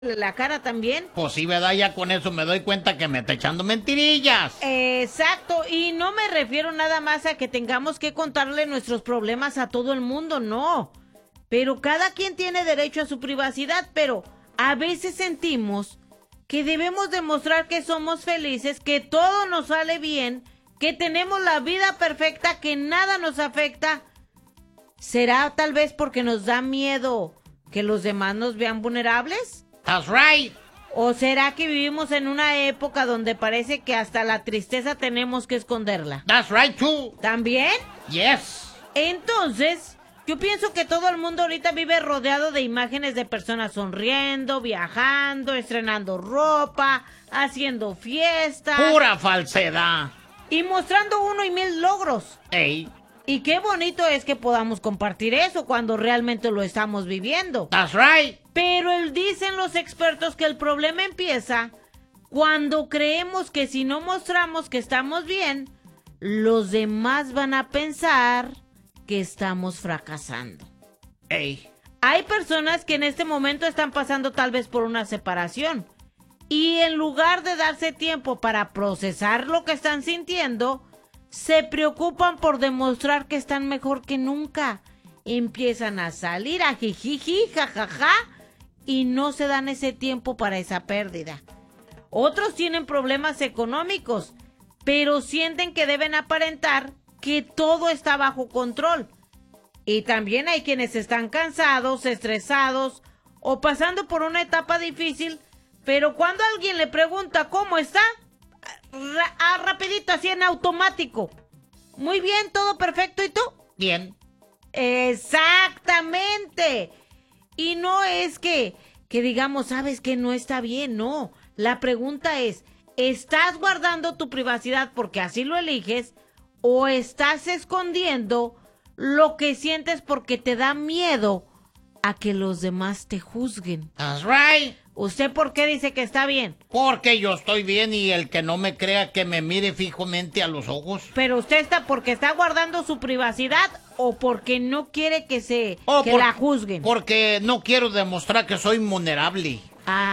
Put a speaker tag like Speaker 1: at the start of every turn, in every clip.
Speaker 1: la cara también.
Speaker 2: Pues sí, ¿verdad? Ya con eso me doy cuenta que me está echando mentirillas.
Speaker 1: Exacto, y no me refiero nada más a que tengamos que contarle nuestros problemas a todo el mundo, no. Pero cada quien tiene derecho a su privacidad, pero a veces sentimos que debemos demostrar que somos felices, que todo nos sale bien, que tenemos la vida perfecta, que nada nos afecta. ¿Será tal vez porque nos da miedo que los demás nos vean vulnerables?
Speaker 2: That's right.
Speaker 1: ¿O será que vivimos en una época donde parece que hasta la tristeza tenemos que esconderla?
Speaker 2: That's right too.
Speaker 1: ¿También?
Speaker 2: Yes.
Speaker 1: Entonces, yo pienso que todo el mundo ahorita vive rodeado de imágenes de personas sonriendo, viajando, estrenando ropa, haciendo fiestas.
Speaker 2: Pura falsedad.
Speaker 1: Y mostrando 1 y 1000 logros.
Speaker 2: Ey.
Speaker 1: Y qué bonito es que podamos compartir eso cuando realmente lo estamos viviendo.
Speaker 2: That's right.
Speaker 1: Pero dicen los expertos que el problema empieza cuando creemos que si no mostramos que estamos bien, los demás van a pensar que estamos fracasando.
Speaker 2: Ey.
Speaker 1: Hay personas que en este momento están pasando tal vez por una separación y en lugar de darse tiempo para procesar lo que están sintiendo, se preocupan por demostrar que están mejor que nunca. Empiezan a salir a jijiji, jajaja, y no se dan ese tiempo para esa pérdida. Otros tienen problemas económicos, pero sienten que deben aparentar que todo está bajo control. Y también hay quienes están cansados, estresados o pasando por una etapa difícil, pero cuando alguien le pregunta cómo está, rapidito, así en automático. Muy bien, todo perfecto, ¿y tú?
Speaker 2: Bien.
Speaker 1: Exactamente. Y no es que digamos, sabes que no está bien, no. La pregunta es, ¿estás guardando tu privacidad porque así lo eliges? ¿O estás escondiendo lo que sientes porque te da miedo a que los demás te juzguen?
Speaker 2: That's right.
Speaker 1: ¿Usted por qué dice que está bien?
Speaker 2: Porque yo estoy bien y el que no me crea que me mire fijamente a los ojos.
Speaker 1: ¿Pero usted está porque está guardando su privacidad o porque no quiere que la juzguen?
Speaker 2: Porque no quiero demostrar que soy vulnerable.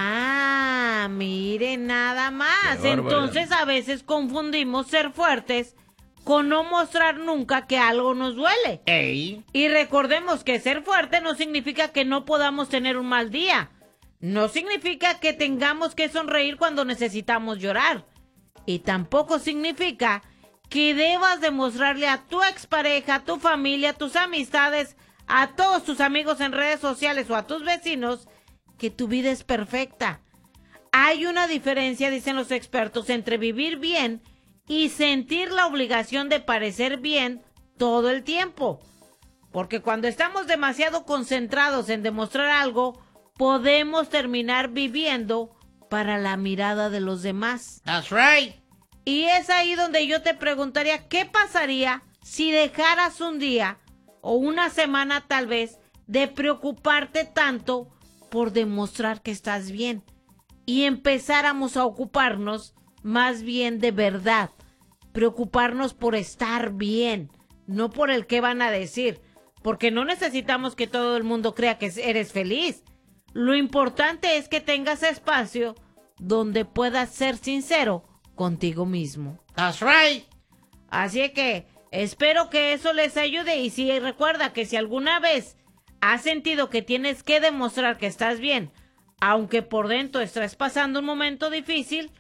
Speaker 1: Ah, mire nada más. Entonces a veces confundimos ser fuertes con no mostrar nunca que algo nos duele.
Speaker 2: Ey.
Speaker 1: Y recordemos que ser fuerte no significa que no podamos tener un mal día. No significa que tengamos que sonreír cuando necesitamos llorar. Y tampoco significa que debas demostrarle a tu expareja, a tu familia, a tus amistades, a todos tus amigos en redes sociales o a tus vecinos que tu vida es perfecta. Hay una diferencia, dicen los expertos, entre vivir bien y sentir la obligación de parecer bien todo el tiempo. Porque cuando estamos demasiado concentrados en demostrar algo, podemos terminar viviendo para la mirada de los demás.
Speaker 2: That's right.
Speaker 1: Y es ahí donde yo te preguntaría, ¿qué pasaría si dejaras un día o una semana tal vez de preocuparte tanto por demostrar que estás bien y empezáramos a ocuparnos más bien de verdad, preocuparnos por estar bien, no por el qué van a decir, porque no necesitamos que todo el mundo crea que eres feliz. Lo importante es que tengas espacio donde puedas ser sincero contigo mismo.
Speaker 2: That's right.
Speaker 1: Así que espero que eso les ayude y si recuerda que si alguna vez has sentido que tienes que demostrar que estás bien, aunque por dentro estás pasando un momento difícil,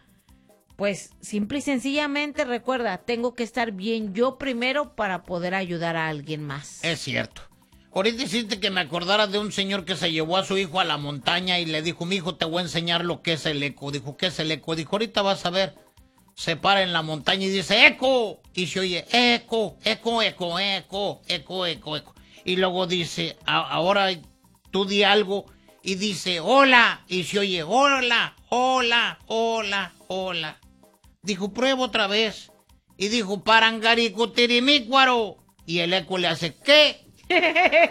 Speaker 1: pues simple y sencillamente recuerda, tengo que estar bien yo primero para poder ayudar a alguien más.
Speaker 2: Es cierto. Ahorita hiciste que me acordara de un señor que se llevó a su hijo a la montaña y le dijo, mi hijo, te voy a enseñar lo que es el eco. Dijo, ¿qué es el eco? Dijo, ahorita vas a ver. Se para en la montaña y dice, ¡eco! Y se oye, eco, eco, eco, eco, eco, eco, eco. Y luego dice, ahora tú di algo. Y dice, hola. Y se oye, hola, hola, hola, hola. Dijo, prueba otra vez. Y dijo, parangarico tirimícuaro. Y el eco le hace, ¿qué?